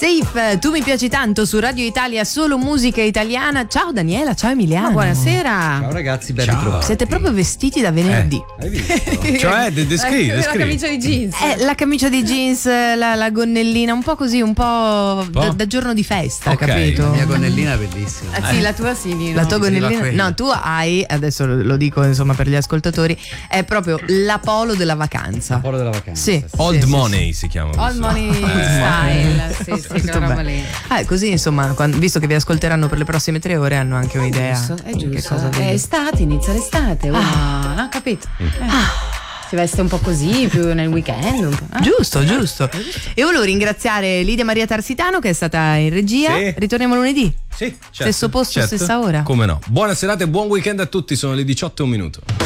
Safe, tu mi piaci tanto su Radio Italia, solo musica italiana. Ciao Daniela, ciao Emiliano. Buonasera. Ciao ragazzi, ben ritrovati. Siete proprio vestiti da venerdì. Hai visto? Cioè, descrivi. La camicia di jeans. La camicia di jeans, la gonnellina, un po' così, un po' da giorno di festa, Ok. capito? La mia gonnellina è bellissima. Sì, la tua sì, Nino. La tua gonnellina, quella. no, tu hai, adesso lo dico insomma per gli ascoltatori, è proprio la polo della vacanza. Polo della vacanza. Sì. Old sì, Money si chiama. All questo. money style. Sì, sì, Molto quella roba bene. lì. Così insomma, visto che vi ascolteranno per le prossime 3 ore, hanno anche un'idea. È di giusto. Che cosa È dire. estate, inizia l'estate. Ho capito. Si veste un po' così, più nel weekend. Un po'. Giusto. E volevo ringraziare Lidia Maria Tarsitano che è stata in regia. Sì. Ritorniamo lunedì. Sì, certo, Stesso posto, certo. stessa ora. Come no. Buona serata e buon weekend a tutti, sono le 18:01.